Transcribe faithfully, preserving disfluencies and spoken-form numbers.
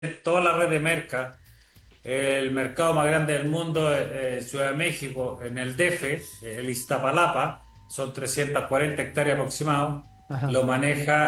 toda la red de Merca. El mercado más grande del mundo es Ciudad de México, en el D F, el Iztapalapa, son trescientas cuarenta hectáreas aproximados. Ajá. Lo maneja